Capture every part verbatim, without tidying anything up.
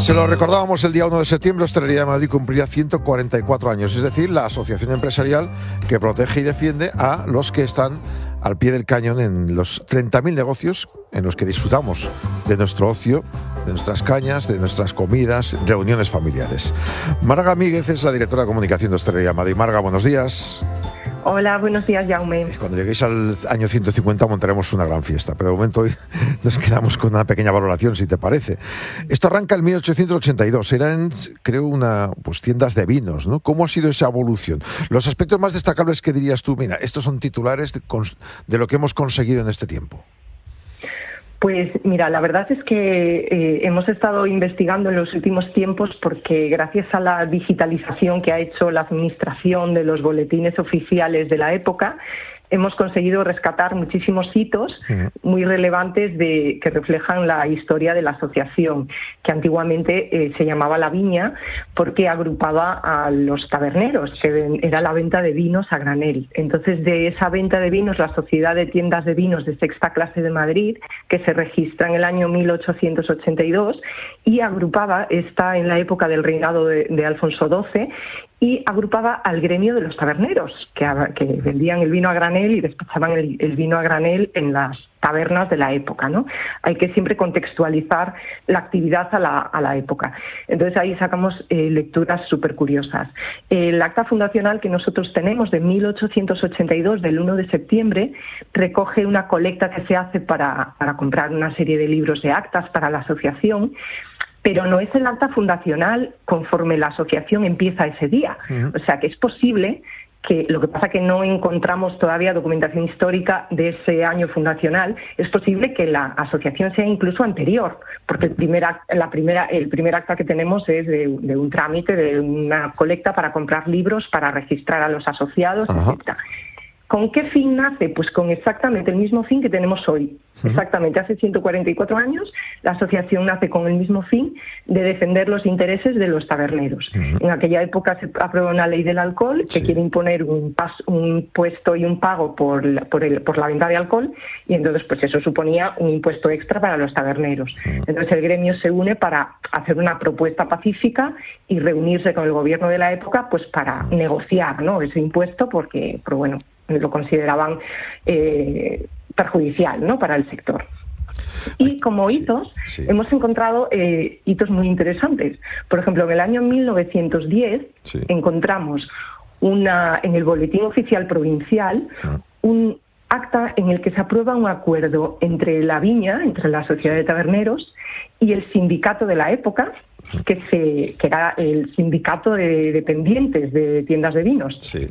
Se lo recordábamos el día uno de septiembre, Hostelería de Madrid cumplía ciento cuarenta y cuatro años, es decir, la asociación empresarial que protege y defiende a los que están al pie del cañón en los treinta mil negocios en los que disfrutamos de nuestro ocio, de nuestras cañas, de nuestras comidas, reuniones familiares. Marga Míguez es la directora de comunicación de Hostelería de Madrid. Marga, buenos días. Hola, buenos días, Jaume. Cuando lleguéis al año ciento cincuenta montaremos una gran fiesta, pero de momento hoy nos quedamos con una pequeña valoración, si te parece. Esto arranca en mil ochocientos ochenta y dos, eran, creo, una pues tiendas de vinos, ¿no? ¿Cómo ha sido esa evolución? Los aspectos más destacables que dirías tú, mira, estos son titulares de, de lo que hemos conseguido en este tiempo. Pues mira, la verdad es que eh, hemos estado investigando en los últimos tiempos porque gracias a la digitalización que ha hecho la administración de los boletines oficiales de la época, hemos conseguido rescatar muchísimos hitos muy relevantes de, que reflejan la historia de la asociación, que antiguamente eh, se llamaba La Viña porque agrupaba a los taberneros, que ven, era la venta de vinos a granel. Entonces, de esa venta de vinos, la Sociedad de Tiendas de Vinos de Sexta Clase de Madrid, que se registra en el año mil ochocientos ochenta y dos, y agrupaba, está en la época del reinado de, de Alfonso doce, y agrupaba al gremio de los taberneros, que, que vendían el vino a granel y despachaban el, el vino a granel en las tabernas de la época, ¿no? Hay que siempre contextualizar la actividad a la, a la época. Entonces ahí sacamos eh, lecturas súper curiosas. El acta fundacional que nosotros tenemos de mil ochocientos ochenta y dos, del uno de septiembre, recoge una colecta que se hace para, para comprar una serie de libros de actas para la asociación, pero no es el acta fundacional conforme la asociación empieza ese día. Uh-huh. O sea que es posible que, lo que pasa que no encontramos todavía documentación histórica de ese año fundacional, es posible que la asociación sea incluso anterior, porque el primer acta, la primera, el primer acta que tenemos es de, de un trámite, de una colecta para comprar libros, para registrar a los asociados, uh-huh. etcétera. ¿Con qué fin nace? Pues con exactamente el mismo fin que tenemos hoy. Uh-huh. Exactamente, hace ciento cuarenta y cuatro años la asociación nace con el mismo fin de defender los intereses de los taberneros. Uh-huh. En aquella época se aprueba una ley del alcohol que sí. quiere imponer un, pas, un impuesto y un pago por la, por, el, por la venta de alcohol, y entonces pues eso suponía un impuesto extra para los taberneros. Uh-huh. Entonces el gremio se une para hacer una propuesta pacífica y reunirse con el gobierno de la época pues para negociar, ¿no?, ese impuesto, porque, pero bueno, lo consideraban eh, perjudicial, ¿no?, para el sector. Y como hitos, sí, sí. hemos encontrado eh, hitos muy interesantes. Por ejemplo, en el año mil novecientos diez sí. encontramos una en el Boletín Oficial Provincial ah. un acta en el que se aprueba un acuerdo entre la Viña, entre la Sociedad sí. de Taberneros, y el sindicato de la época, que, se, que era el sindicato de dependientes de tiendas de vinos. Sí.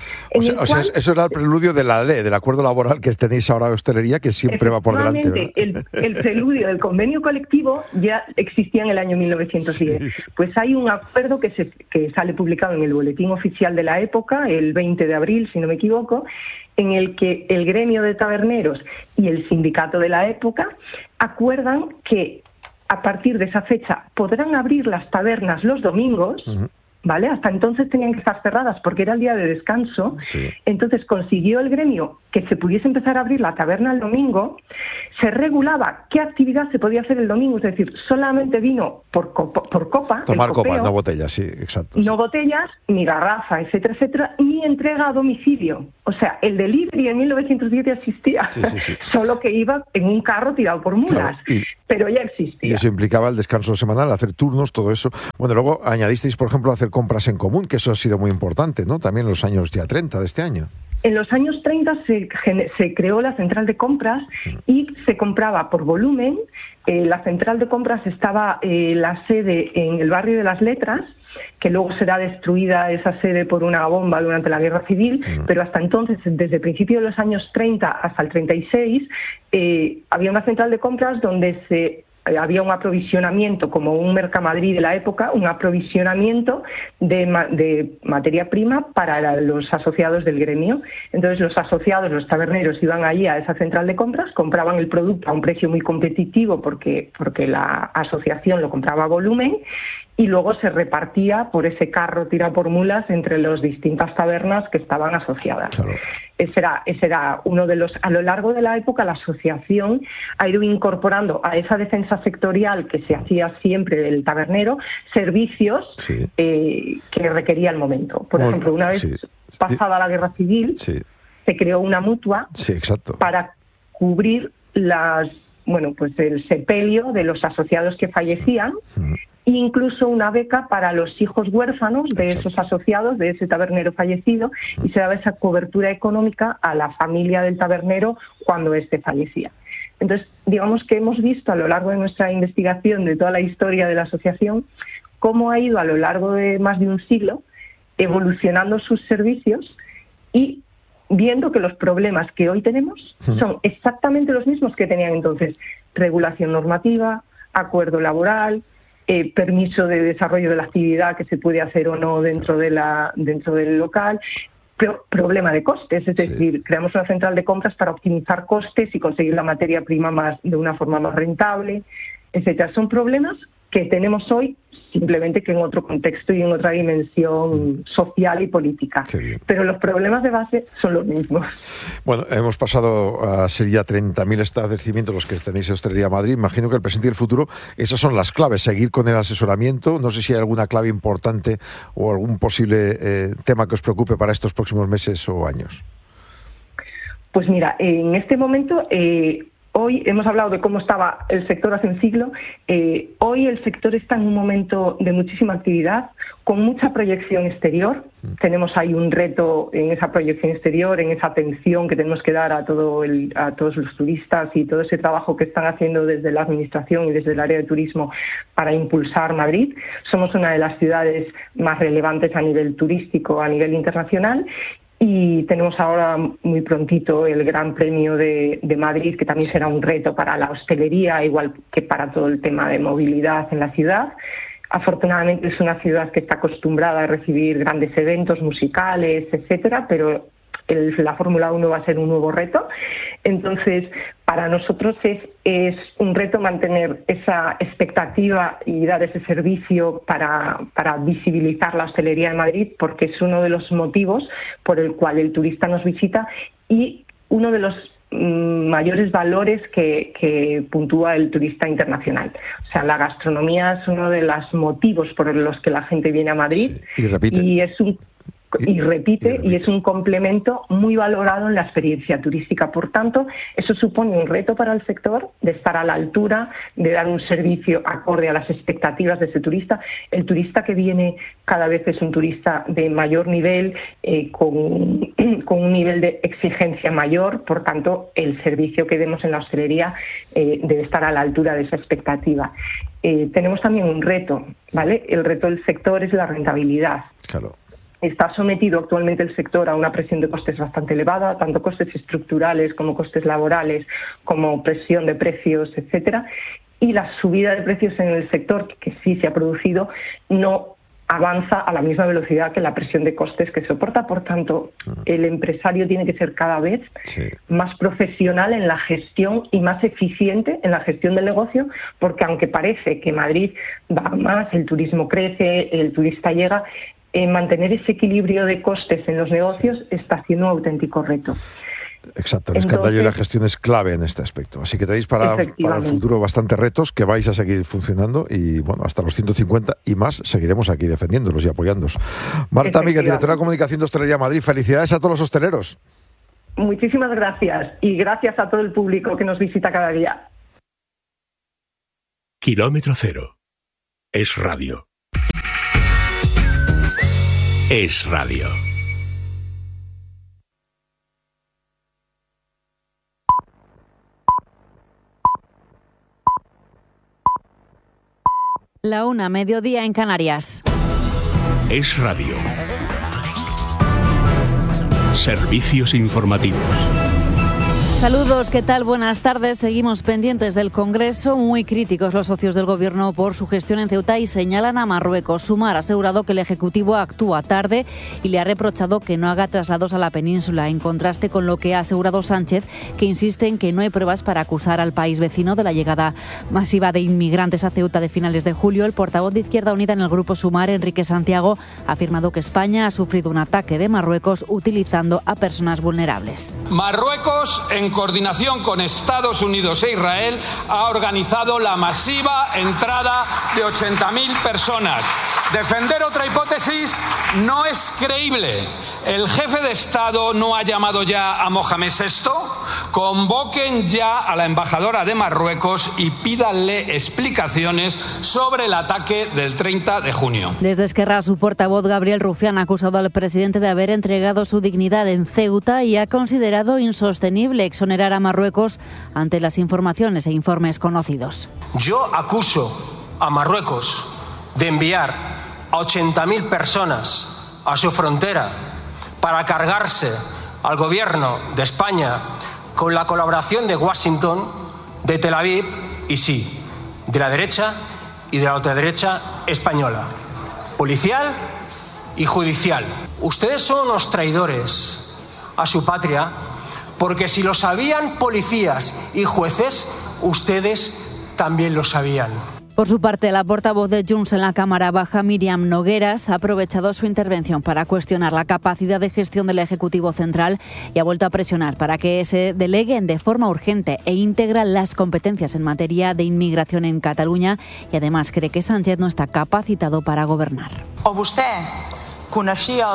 O sea, o sea, eso era el preludio de la ley, del acuerdo laboral que tenéis ahora de hostelería, que siempre va por delante, ¿verdad? El, el preludio del convenio colectivo ya existía en el año mil novecientos diez. Sí. Pues hay un acuerdo que, se, que sale publicado en el Boletín Oficial de la época, el veinte de abril, si no me equivoco, en el que el gremio de taberneros y el sindicato de la época acuerdan que a partir de esa fecha podrán abrir las tabernas los domingos. Uh-huh. ¿Vale? Hasta entonces tenían que estar cerradas porque era el día de descanso. Sí. Entonces consiguió el gremio que se pudiese empezar a abrir la taberna el domingo. Se regulaba qué actividad se podía hacer el domingo, es decir, solamente vino por, copo, por copa. Tomar copas, no botellas, sí, exacto. No sí. botellas, ni garrafa, etcétera, etcétera, ni entrega a domicilio. O sea, el delivery en mil novecientos diez ya existía, sí, sí, sí. solo que iba en un carro tirado por mulas, claro, y, pero ya existía. Y eso implicaba el descanso semanal, hacer turnos, todo eso. Bueno, luego añadisteis, por ejemplo, hacer compras en común, que eso ha sido muy importante, ¿no? También en los años ya treinta de este año. En los años treinta se, se creó la central de compras y se compraba por volumen. Eh, la central de compras estaba eh, la sede en el barrio de las Letras, que luego será destruida esa sede por una bomba durante la Guerra Civil, uh-huh. pero hasta entonces, desde el principio de los años treinta hasta el treinta y seis, eh, había una central de compras donde se había un aprovisionamiento, como un Mercamadrid de la época, un aprovisionamiento de, ma- de materia prima para los asociados del gremio. Entonces los asociados, los taberneros, iban allí a esa central de compras, compraban el producto a un precio muy competitivo porque, porque la asociación lo compraba a volumen, y luego se repartía por ese carro tirado por mulas entre las distintas tabernas que estaban asociadas. Claro. ese era, ese era uno de los... A lo largo de la época, la asociación ha ido incorporando a esa defensa sectorial que se hacía siempre del tabernero servicios sí. eh, que requería el momento. Por bueno, ejemplo, una vez sí. pasada la guerra civil, sí. se creó una mutua sí, exacto. para cubrir las, bueno, pues el sepelio de los asociados que fallecían, uh-huh. e incluso una beca para los hijos huérfanos de exacto. esos asociados, de ese tabernero fallecido, uh-huh. y se daba esa cobertura económica a la familia del tabernero cuando éste fallecía. Entonces, digamos que hemos visto a lo largo de nuestra investigación de toda la historia de la asociación cómo ha ido a lo largo de más de un siglo evolucionando sus servicios y viendo que los problemas que hoy tenemos son exactamente los mismos que tenían entonces: regulación normativa, acuerdo laboral, eh, permiso de desarrollo de la actividad que se puede hacer o no dentro de la dentro del local, pro- problema de costes, es decir, sí. creamos una central de compras para optimizar costes y conseguir la materia prima más de una forma más rentable, etcétera. Son problemas que tenemos hoy, simplemente que en otro contexto y en otra dimensión social y política. Pero los problemas de base son los mismos. Bueno, hemos pasado a ser ya treinta mil establecimientos los que tenéis en Hostelería Madrid. Imagino que el presente y el futuro, esas son las claves, seguir con el asesoramiento. No sé si hay alguna clave importante o algún posible eh, tema que os preocupe para estos próximos meses o años. Pues mira, en este momento... Eh, Hoy hemos hablado de cómo estaba el sector hace un siglo. Eh, hoy el sector está en un momento de muchísima actividad, con mucha proyección exterior. Mm. Tenemos ahí un reto en esa proyección exterior, en esa atención que tenemos que dar a, todo el, a todos los turistas y todo ese trabajo que están haciendo desde la Administración y desde el área de turismo para impulsar Madrid. Somos una de las ciudades más relevantes a nivel turístico, a nivel internacional. Y tenemos ahora muy prontito el Gran Premio de, de Madrid, que también será un reto para la hostelería, igual que para todo el tema de movilidad en la ciudad. Afortunadamente es una ciudad que está acostumbrada a recibir grandes eventos musicales, etcétera, pero el, la Fórmula uno va a ser un nuevo reto. Entonces, para nosotros es, es un reto mantener esa expectativa y dar ese servicio para, para visibilizar la hostelería de Madrid, porque es uno de los motivos por el cual el turista nos visita y uno de los mm, mayores valores que, que puntúa el turista internacional. O sea, la gastronomía es uno de los motivos por los que la gente viene a Madrid. Sí, y repite. Y es un Y repite, y repite, y es un complemento muy valorado en la experiencia turística. Por tanto, eso supone un reto para el sector de estar a la altura, de dar un servicio acorde a las expectativas de ese turista. El turista que viene cada vez es un turista de mayor nivel, eh, con, con un nivel de exigencia mayor. Por tanto, el servicio que demos en la hostelería eh, debe estar a la altura de esa expectativa. Eh, tenemos también un reto, ¿vale? El reto del sector es la rentabilidad. Claro. Está sometido actualmente el sector a una presión de costes bastante elevada, tanto costes estructurales como costes laborales, como presión de precios, etcétera. Y la subida de precios en el sector, que sí se ha producido, no avanza a la misma velocidad que la presión de costes que soporta. Por tanto, el empresario tiene que ser cada vez sí. más profesional en la gestión y más eficiente en la gestión del negocio, porque aunque parece que Madrid va más, el turismo crece, el turista llega, Eh, mantener ese equilibrio de costes en los negocios sí. está siendo un auténtico reto. Exacto, el escandallo y la gestión es clave en este aspecto. Así que tenéis para, para el futuro bastantes retos que vais a seguir funcionando y bueno, hasta los ciento cincuenta y más seguiremos aquí defendiéndolos y apoyándolos. Marta Míguez, directora de Comunicación de Hostelería Madrid, felicidades a todos los hosteleros. Muchísimas gracias y gracias a todo el público que nos visita cada día. Kilómetro Cero es radio. Es radio. La una, mediodía en Canarias. Es radio. Servicios informativos. Saludos, ¿qué tal? Buenas tardes. Seguimos pendientes del Congreso. Muy críticos los socios del Gobierno por su gestión en Ceuta y señalan a Marruecos. Sumar ha asegurado que el Ejecutivo actúa tarde y le ha reprochado que no haga traslados a la península, en contraste con lo que ha asegurado Sánchez, que insiste en que no hay pruebas para acusar al país vecino de la llegada masiva de inmigrantes a Ceuta de finales de julio. El portavoz de Izquierda Unida en el Grupo Sumar, Enrique Santiago, ha afirmado que España ha sufrido un ataque de Marruecos utilizando a personas vulnerables. Marruecos, en coordinación con Estados Unidos e Israel, ha organizado la masiva entrada de ochenta mil personas. Defender otra hipótesis no es creíble. El jefe de Estado no ha llamado ya a Mohamed sexto. Convoquen ya a la embajadora de Marruecos y pídanle explicaciones sobre el ataque del treinta de junio. Desde Esquerra, su portavoz Gabriel Rufián ha acusado al presidente de haber entregado su dignidad en Ceuta y ha considerado insostenible exonerar a Marruecos ante las informaciones e informes conocidos. Yo acuso a Marruecos de enviar a ochenta mil personas a su frontera para cargarse al gobierno de España con la colaboración de Washington, de Tel Aviv y sí, de la derecha y de la ultraderecha española, policial y judicial. Ustedes son unos traidores a su patria, porque si lo sabían policías y jueces, ustedes también lo sabían. Por su parte, la portavoz de Junts en la Cámara Baja, Míriam Nogueras, ha aprovechado su intervención para cuestionar la capacidad de gestión del Ejecutivo Central y ha vuelto a presionar para que se deleguen de forma urgente e íntegra las competencias en materia de inmigración en Cataluña y además cree que Sánchez no está capacitado para gobernar. O usted conocía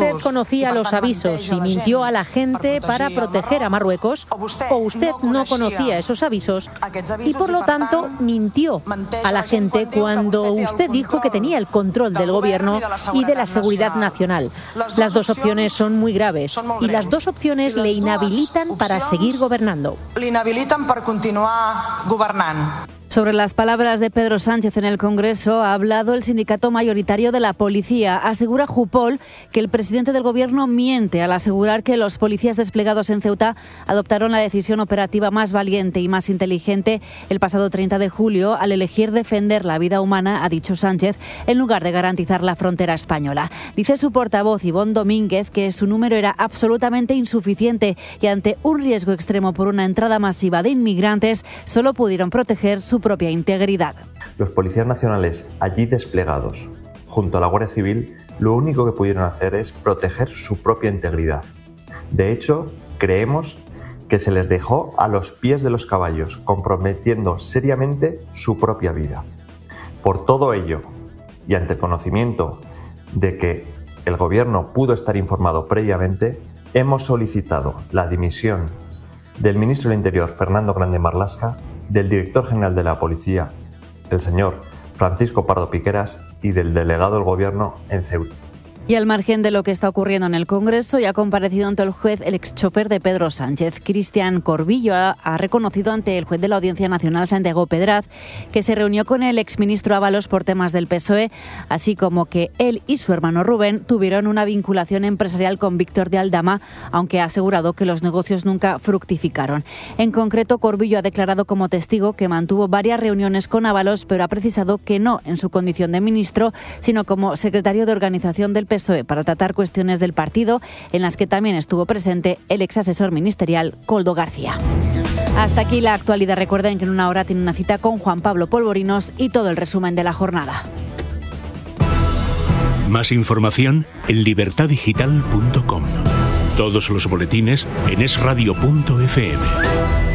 los avisos y mintió a la gente para proteger a Marruecos, o usted no conocía esos avisos y por lo tanto mintió a la gente cuando usted dijo que tenía el control del gobierno y de la seguridad nacional. Las dos opciones son muy graves y las dos opciones le inhabilitan para seguir gobernando. Le inhabilitan para continuar gobernando. Sobre las palabras de Pedro Sánchez en el Congreso ha hablado el sindicato mayoritario de la policía. Asegura Jupol que el presidente del Gobierno miente al asegurar que los policías desplegados en Ceuta adoptaron la decisión operativa más valiente y más inteligente el pasado treinta de julio al elegir defender la vida humana, ha dicho Sánchez, en lugar de garantizar la frontera española. Dice su portavoz Ivonne Domínguez que su número era absolutamente insuficiente y ante un riesgo extremo por una entrada masiva de inmigrantes solo pudieron proteger su propia integridad. Los policías nacionales allí desplegados, junto a la Guardia Civil, lo único que pudieron hacer es proteger su propia integridad. De hecho, creemos que se les dejó a los pies de los caballos, comprometiendo seriamente su propia vida. Por todo ello, y ante el conocimiento de que el Gobierno pudo estar informado previamente, hemos solicitado la dimisión del ministro del Interior, Fernando Grande Marlaska, del director general de la Policía, el señor Francisco Pardo Piqueras, y del delegado del Gobierno en Ceuta. Y al margen de lo que está ocurriendo en el Congreso, ya ha comparecido ante el juez el exchofer de Pedro Sánchez. Cristian Corbillo ha, ha reconocido ante el juez de la Audiencia Nacional, Santiago Pedraz, que se reunió con el exministro Ábalos por temas del P S O E, así como que él y su hermano Rubén tuvieron una vinculación empresarial con Víctor de Aldama, aunque ha asegurado que los negocios nunca fructificaron. En concreto, Corbillo ha declarado como testigo que mantuvo varias reuniones con Ábalos, pero ha precisado que no en su condición de ministro, sino como secretario de organización del P S O E para tratar cuestiones del partido, en las que también estuvo presente el exasesor ministerial Koldo García. Hasta aquí la actualidad. Recuerden que en una hora tiene una cita con Juan Pablo Polvorinos y todo el resumen de la jornada. Más información en libertad digital punto com. Todos los boletines en es radio punto efe eme.